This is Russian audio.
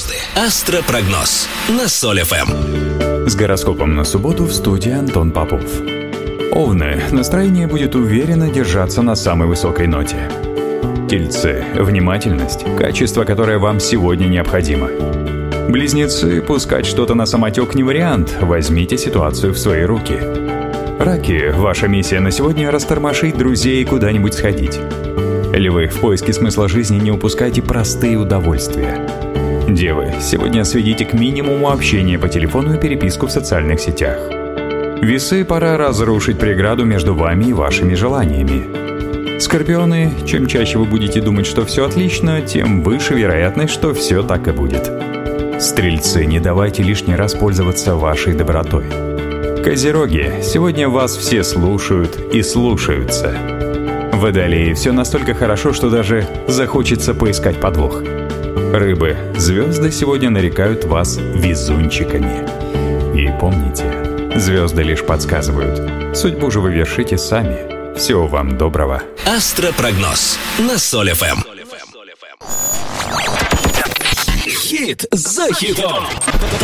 звезды. Астропрогноз на Соль ФМ. С гороскопом на субботу в студии Антон Попов. Овны. Настроение будет уверенно держаться на самой высокой ноте. Тельцы. Внимательность. Качество, которое вам сегодня необходимо. Близнецы. Пускать что-то на самотек не вариант. Возьмите ситуацию в свои руки. Раки. Ваша миссия на сегодня — растормошить друзей и куда-нибудь сходить. Львы. В поиске смысла жизни не упускайте простые удовольствия. Девы. Сегодня сведите к минимуму общение по телефону и переписку в социальных сетях. Весы. Пора разрушить преграду между вами и вашими желаниями. Скорпионы. Чем чаще вы будете думать, что все отлично, тем выше вероятность, что все так и будет. Стрельцы. Не давайте лишний раз пользоваться вашей добротой. Козероги. Сегодня вас все слушают и слушаются. Водолеи. Все настолько хорошо, что даже захочется поискать подвох. Рыбы. Звезды сегодня нарекают вас везунчиками. И помните, звезды лишь подсказывают. Судьбу же вы вершите сами. Всего вам доброго. Астропрогноз на Соль ФМ. Хит за хитом.